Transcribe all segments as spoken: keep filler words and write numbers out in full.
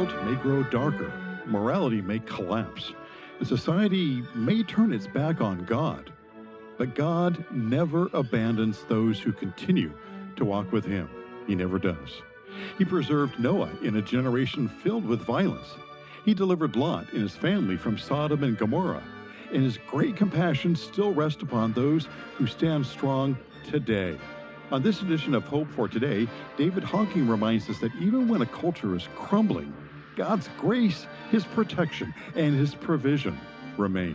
world may grow darker, morality may collapse, and society may turn its back on God. But God never abandons those who continue to walk with Him. He never does. He preserved Noah in a generation filled with violence. He delivered Lot and his family from Sodom and Gomorrah, and His great compassion still rests upon those who stand strong today. On this edition of Hope for Today, David Honking reminds us that even when a culture is crumbling, God's grace, His protection, and His provision remain.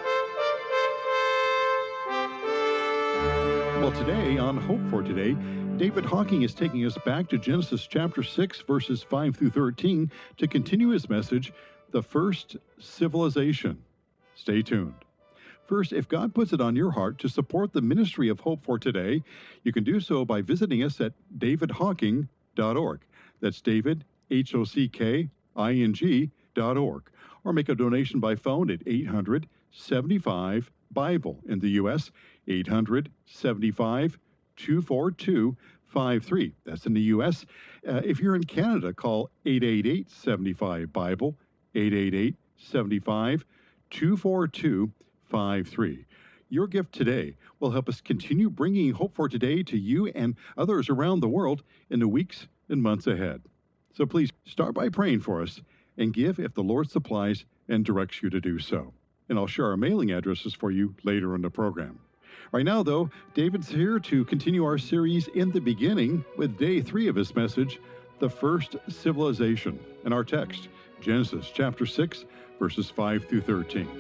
Well, today on Hope for Today, David Honking is taking us back to Genesis chapter six, verses five through thirteen, to continue his message, The First Civilization. Stay tuned. First, if God puts it on your heart to support the ministry of Hope for Today, you can do so by visiting us at david honking dot org. That's David, H O C K I N G dot org. Or make a donation by phone at eight hundred, seventy-five, Bible in the U S, eight hundred, seventy-five, two four two, five three. That's in the U S. Uh, if you're in Canada, call eight eight eight, seven five, Bible, eight eight eight, seven five, two four two, five three. Your gift today will help us continue bringing Hope for Today to you and others around the world in the weeks and months ahead. So please start by praying for us and give if the Lord supplies and directs you to do so. And I'll share our mailing addresses for you later in the program. Right now, though, David's here to continue our series In the Beginning with day three of his message, The First Civilization. And our text, Genesis chapter six, verses five through thirteen.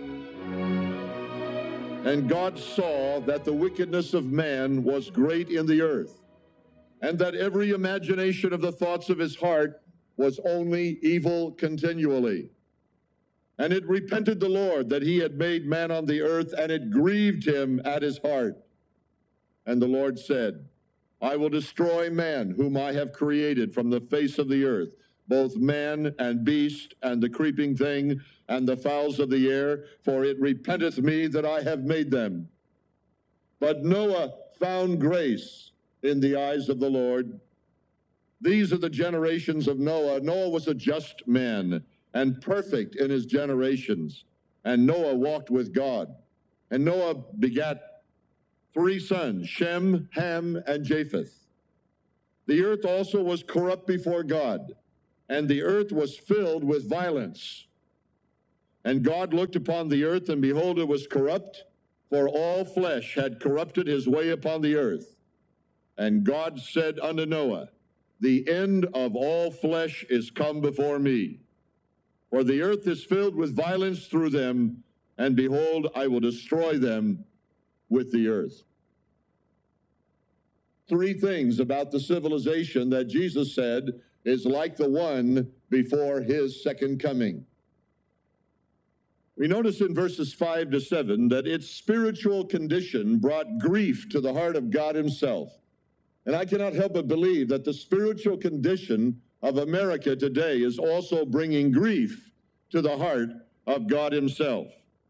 And God saw that the wickedness of man was great in the earth, and that every imagination of the thoughts of his heart was only evil continually. And it repented the Lord that he had made man on the earth, and it grieved him at his heart. And the Lord said, I will destroy man whom I have created from the face of the earth, both man and beast, and the creeping thing, and the fowls of the air, for it repenteth me that I have made them. But Noah found grace in the eyes of the Lord. These are the generations of Noah. Noah was a just man, and perfect in his generations. And Noah walked with God. And Noah begat three sons, Shem, Ham, and Japheth. The earth also was corrupt before God, and the earth was filled with violence. And God looked upon the earth, and behold, it was corrupt, for all flesh had corrupted his way upon the earth. And God said unto Noah, the end of all flesh is come before me. For the earth is filled with violence through them, and behold, I will destroy them with the earth. Three things about the civilization that Jesus said is like the one before his second coming. We notice in verses five to seven that its spiritual condition brought grief to the heart of God himself. And I cannot help but believe that the spiritual condition of America today is also bringing grief to the heart of God himself.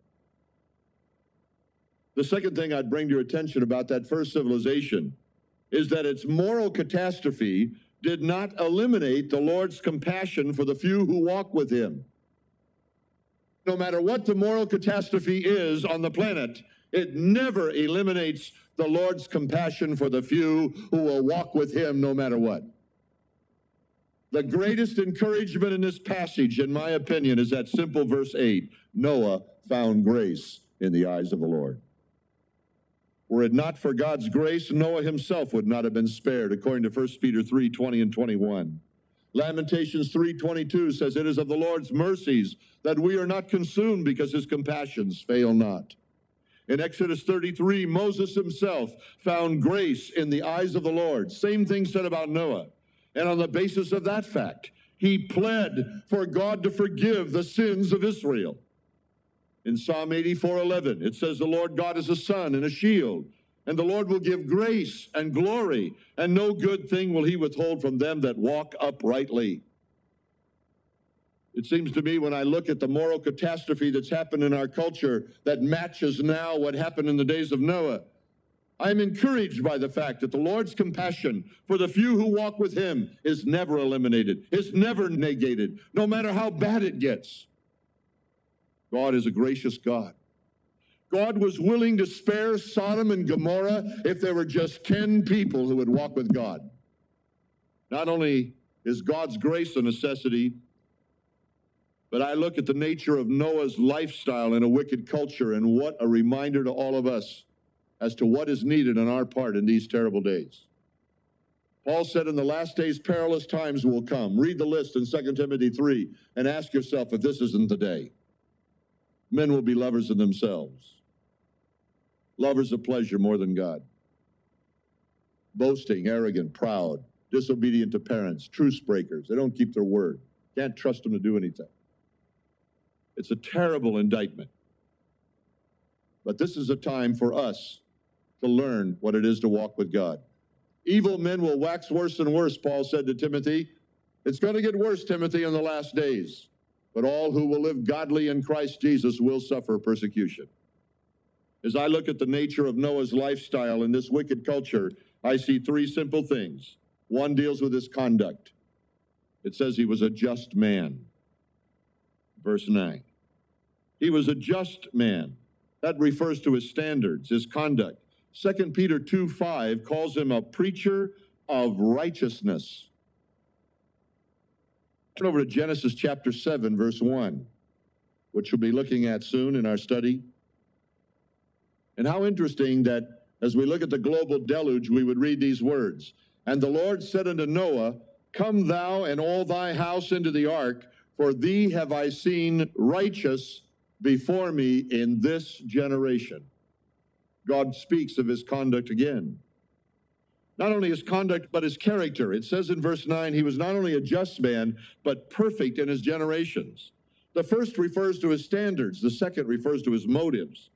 The second thing I'd bring to your attention about that first civilization is that its moral catastrophe did not eliminate the Lord's compassion for the few who walk with him. No matter what the moral catastrophe is on the planet, it never eliminates the Lord's compassion for the few who will walk with him no matter what. The greatest encouragement in this passage, in my opinion, is that simple verse eight. Noah found grace in the eyes of the Lord. Were it not for God's grace, Noah himself would not have been spared, according to First Peter three, twenty and twenty-one. Lamentations three twenty-two says, it is of the Lord's mercies that we are not consumed, because his compassions fail not. In Exodus thirty-three, Moses himself found grace in the eyes of the Lord. Same thing said about Noah. And on the basis of that fact, he pled for God to forgive the sins of Israel. In Psalm eighty-four eleven, it says, the Lord God is a sun and a shield, and the Lord will give grace and glory, and no good thing will he withhold from them that walk uprightly. It seems to me when I look at the moral catastrophe that's happened in our culture that matches now what happened in the days of Noah, I'm encouraged by the fact that the Lord's compassion for the few who walk with him is never eliminated, is never negated, no matter how bad it gets. God is a gracious God. God was willing to spare Sodom and Gomorrah if there were just ten people who would walk with God. Not only is God's grace a necessity, but I look at the nature of Noah's lifestyle in a wicked culture, and what a reminder to all of us as to what is needed on our part in these terrible days. Paul said in the last days perilous times will come. Read the list in Second Timothy three and ask yourself if this isn't the day. Men will be lovers of themselves, lovers of pleasure more than God, boasting, arrogant, proud, disobedient to parents, truce breakers. They don't keep their word. Can't trust them to do anything. It's a terrible indictment. But this is a time for us to learn what it is to walk with God. Evil men will wax worse and worse, Paul said to Timothy. It's going to get worse, Timothy, in the last days. But all who will live godly in Christ Jesus will suffer persecution. As I look at the nature of Noah's lifestyle in this wicked culture, I see three simple things. One deals with his conduct. It says he was a just man. Verse nine. He was a just man. That refers to his standards, his conduct. Second Peter two five calls him a preacher of righteousness. Turn over to Genesis chapter seven, verse one, which we'll be looking at soon in our study. And how interesting that as we look at the global deluge, we would read these words. And the Lord said unto Noah, Come thou and all thy house into the ark, for thee have I seen righteous before me in this generation. God speaks of his conduct again. Not only his conduct, but his character. It says in verse nine, he was not only a just man, but perfect in his generations. The first refers to his standards. The second refers to his motives.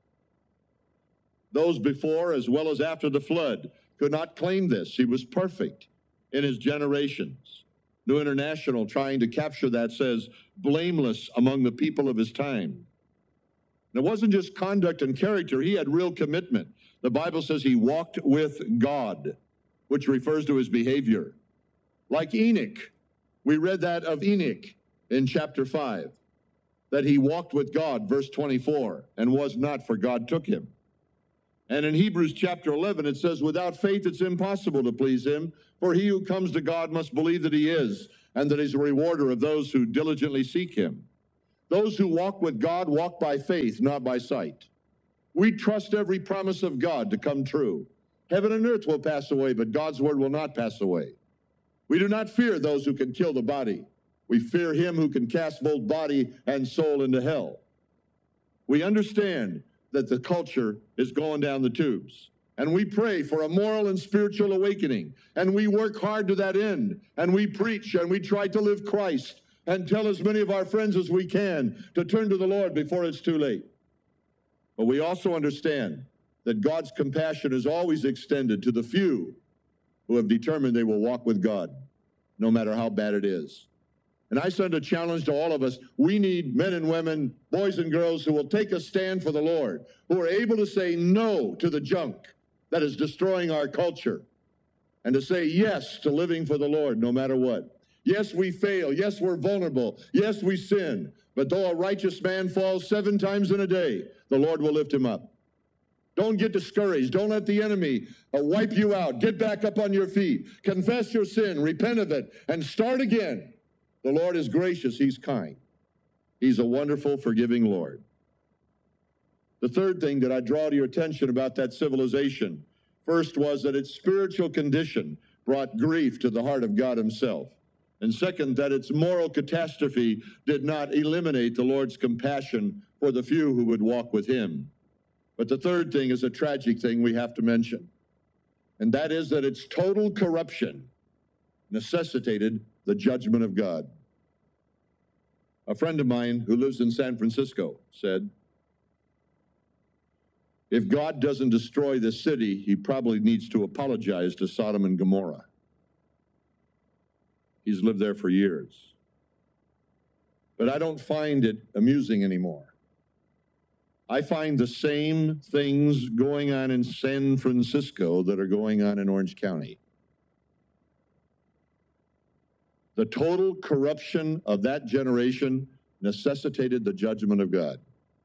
Those before as well as after the flood could not claim this. He was perfect in his generations. New International, trying to capture that, says, blameless among the people of his time. And it wasn't just conduct and character. He had real commitment. The Bible says he walked with God, which refers to his behavior. Like Enoch, we read that of Enoch in chapter five, that he walked with God, verse twenty-four, and was not, for God took him. And in Hebrews chapter eleven, it says, without faith it's impossible to please him, for he who comes to God must believe that he is, and that he's a rewarder of those who diligently seek him. Those who walk with God walk by faith, not by sight. We trust every promise of God to come true. Heaven and earth will pass away, but God's word will not pass away. We do not fear those who can kill the body. We fear him who can cast both body and soul into hell. We understand that the culture is going down the tubes, and we pray for a moral and spiritual awakening, and we work hard to that end, and we preach, and we try to live Christ, and tell as many of our friends as we can to turn to the Lord before it's too late. But we also understand that God's compassion is always extended to the few who have determined they will walk with God, no matter how bad it is. And I send a challenge to all of us. We need men and women, boys and girls, who will take a stand for the Lord, who are able to say no to the junk that is destroying our culture, and to say yes to living for the Lord no matter what. Yes, we fail. Yes, we're vulnerable. Yes, we sin. But though a righteous man falls seven times in a day, the Lord will lift him up. Don't get discouraged. Don't let the enemy uh, wipe you out. Get back up on your feet. Confess your sin. Repent of it. And start again. The Lord is gracious. He's kind. He's a wonderful, forgiving Lord. The third thing that I draw to your attention about that civilization, first was that its spiritual condition brought grief to the heart of God himself. And second, that its moral catastrophe did not eliminate the Lord's compassion for the few who would walk with him. But the third thing is a tragic thing we have to mention, and that is that its total corruption necessitated the judgment of God. A friend of mine who lives in San Francisco said, if God doesn't destroy this city, he probably needs to apologize to Sodom and Gomorrah. He's lived there for years. But I don't find it amusing anymore. I find the same things going on in San Francisco that are going on in Orange County. The total corruption of that generation necessitated the judgment of God.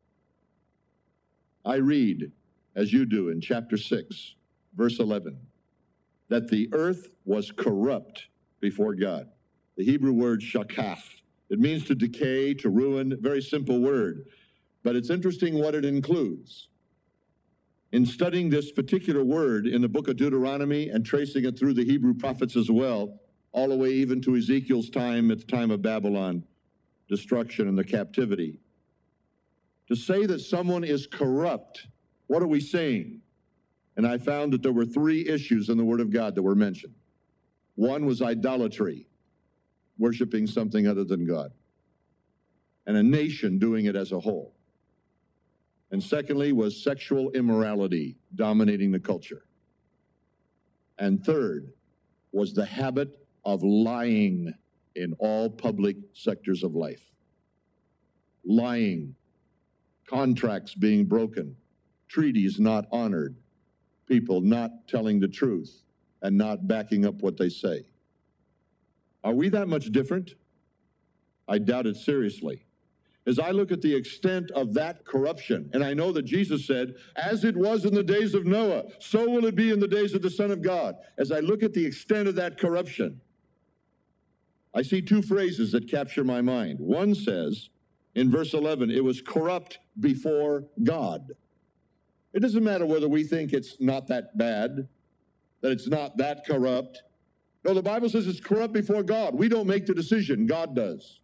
I read, as you do in chapter six, verse eleven, that the earth was corrupt before God. The Hebrew word shakath. It means to decay, to ruin, very simple word. But it's interesting what it includes. In studying this particular word in the book of Deuteronomy and tracing it through the Hebrew prophets as well, all the way even to Ezekiel's time at the time of Babylon, destruction and the captivity. To say that someone is corrupt, what are we saying? And I found that there were three issues in the Word of God that were mentioned. One was idolatry, worshiping something other than God, and a nation doing it as a whole. And secondly was sexual immorality dominating the culture. And third was the habit of lying in all public sectors of life. Lying, contracts being broken, treaties not honored, people not telling the truth and not backing up what they say. Are we that much different? I doubt it seriously. As I look at the extent of that corruption, and I know that Jesus said, as it was in the days of Noah, so will it be in the days of the Son of God. As I look at the extent of that corruption, I see two phrases that capture my mind. One says, in verse eleven, it was corrupt before God. It doesn't matter whether we think it's not that bad, that it's not that corrupt. No, the Bible says it's corrupt before God. We don't make the decision, God does.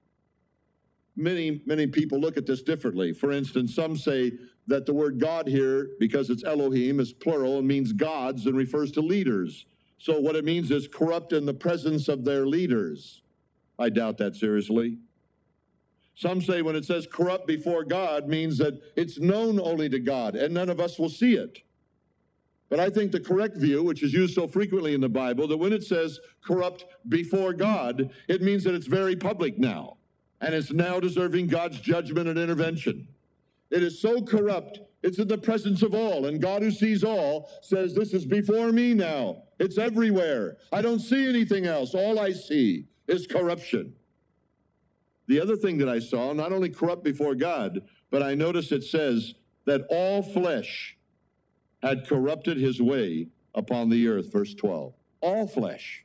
Many, many people look at this differently. For instance, some say that the word God here, because it's Elohim, is plural and means gods and refers to leaders. So what it means is corrupt in the presence of their leaders. I doubt that seriously. Some say when it says corrupt before God means that it's known only to God and none of us will see it. But I think the correct view, which is used so frequently in the Bible, that when it says corrupt before God, it means that it's very public now. And it's now deserving God's judgment and intervention. It is so corrupt, it's in the presence of all. And God who sees all says, this is before me now. It's everywhere. I don't see anything else. All I see is corruption. The other thing that I saw, not only corrupt before God, but I notice it says that all flesh had corrupted his way upon the earth, verse twelve. All flesh.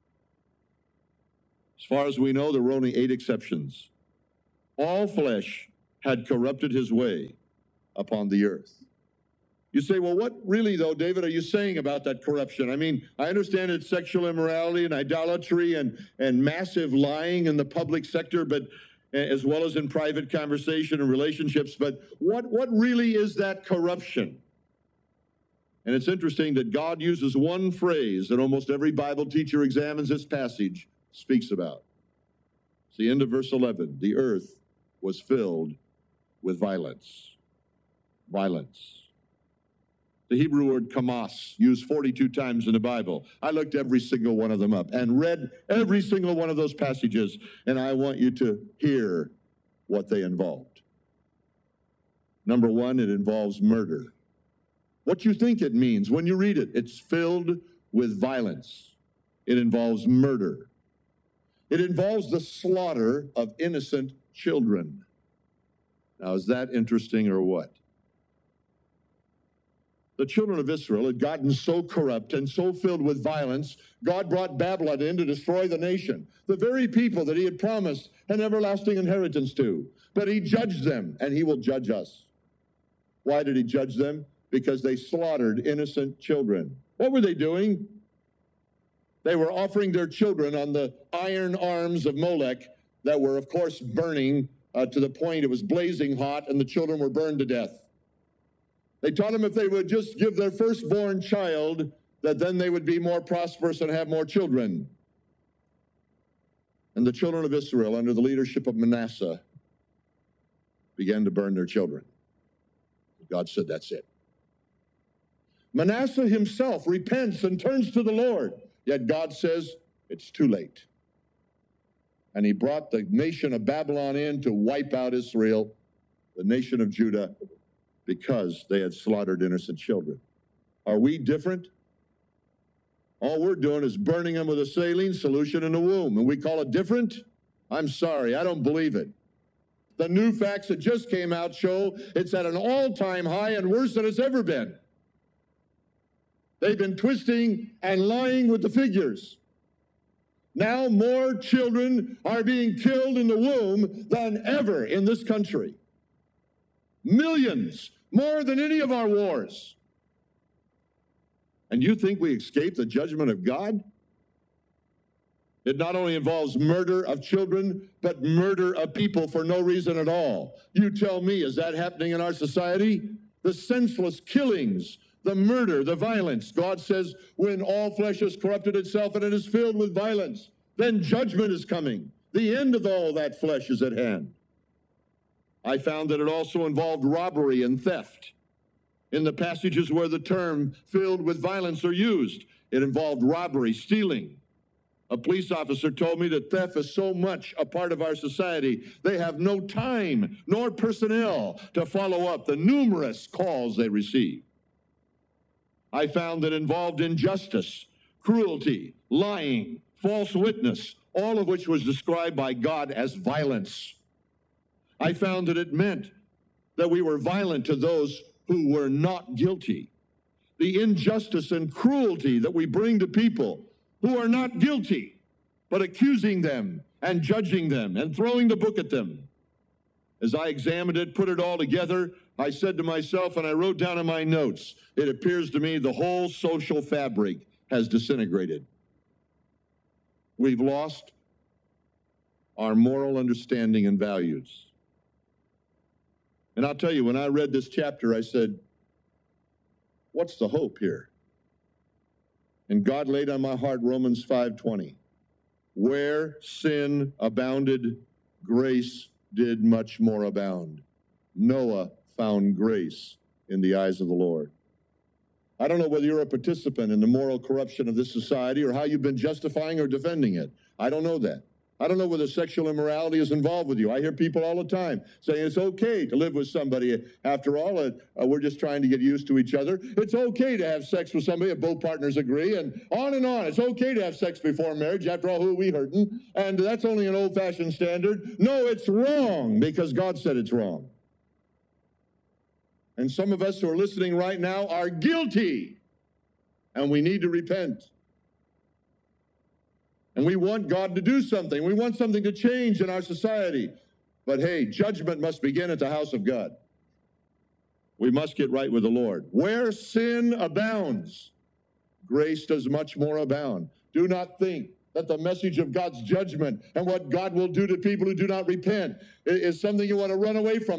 As far as we know, there were only eight exceptions. All flesh had corrupted his way upon the earth. You say, well, what really, though, David, are you saying about that corruption? I mean, I understand it's sexual immorality and idolatry and, and massive lying in the public sector, but as well as in private conversation and relationships. But what, what really is that corruption? And it's interesting that God uses one phrase that almost every Bible teacher examines this passage speaks about. It's the end of verse eleven. The earth was filled with violence. Violence. The Hebrew word kamas, used forty-two times in the Bible. I looked every single one of them up and read every single one of those passages, and I want you to hear what they involved. Number one, it involves murder. What you think it means when you read it, it's filled with violence. It involves murder. It involves the slaughter of innocent children. Now, is that interesting or what? The children of Israel had gotten so corrupt and so filled with violence, God brought Babylon in to destroy the nation, the very people that he had promised an everlasting inheritance to. But he judged them, and he will judge us. Why did he judge them? Because they slaughtered innocent children. What were they doing? They were offering their children on the iron arms of Molech that were, of course, burning uh, to the point it was blazing hot, and the children were burned to death. They taught them if they would just give their firstborn child, that then they would be more prosperous and have more children. And the children of Israel, under the leadership of Manasseh, began to burn their children. God said, that's it. Manasseh himself repents and turns to the Lord. Yet God says, it's too late. And he brought the nation of Babylon in to wipe out Israel, the nation of Judah, because they had slaughtered innocent children. Are we different? All we're doing is burning them with a saline solution in the womb, and we call it different? I'm sorry, I don't believe it. The new facts that just came out show it's at an all-time high and worse than it's ever been. They've been twisting and lying with the figures. Now more children are being killed in the womb than ever in this country. Millions, more than any of our wars. And you think we escape the judgment of God? It not only involves murder of children, but murder of people for no reason at all. You tell me, is that happening in our society? The senseless killings, the murder, the violence. God says, when all flesh has corrupted itself and it is filled with violence, then judgment is coming. The end of all that flesh is at hand. I found that it also involved robbery and theft. In the passages where the term filled with violence are used, it involved robbery, stealing. A police officer told me that theft is so much a part of our society, they have no time nor personnel to follow up the numerous calls they receive. I found that involved injustice, cruelty, lying, false witness, all of which was described by God as violence. I found that it meant that we were violent to those who were not guilty. The injustice and cruelty that we bring to people who are not guilty, but accusing them and judging them and throwing the book at them. As I examined it, put it all together, I said to myself, and I wrote down in my notes, it appears to me the whole social fabric has disintegrated. We've lost our moral understanding and values. And I'll tell you, when I read this chapter, I said, what's the hope here? And God laid on my heart Romans five twenty. Where sin abounded, grace did much more abound. Noah found grace in the eyes of the Lord. I don't know whether you're a participant in the moral corruption of this society or how you've been justifying or defending it. I don't know that. I don't know whether sexual immorality is involved with you. I hear people all the time saying it's okay to live with somebody. After all, uh, uh, we're just trying to get used to each other. It's okay to have sex with somebody if both partners agree, and on and on. It's okay to have sex before marriage. After all, who are we hurting? And that's only an old-fashioned standard. No, it's wrong because God said it's wrong. And some of us who are listening right now are guilty, and we need to repent. And we want God to do something. We want something to change in our society. But hey, judgment must begin at the house of God. We must get right with the Lord. Where sin abounds, grace does much more abound. Do not think that the message of God's judgment and what God will do to people who do not repent is something you want to run away from.